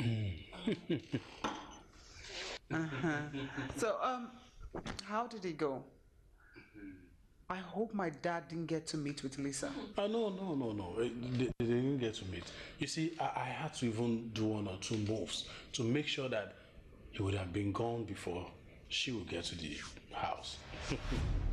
So, how did it go? I hope my dad didn't get to meet with Lisa. No. They didn't get to meet. You see, I had to even do 1 or 2 moves to make sure that he would have been gone before she would get to the house.